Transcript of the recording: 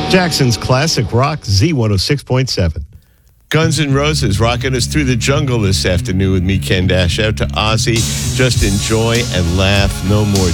Jackson's classic rock, Z106.7. Guns N' Roses rocking us through the jungle this afternoon with me, Ken Dash. Out to Ozzy. Just enjoy and laugh. No more